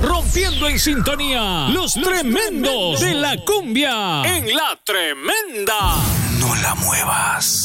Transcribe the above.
Rompiendo en sintonía. Los tremendos de la cumbia. En La Tremenda. No la muevas.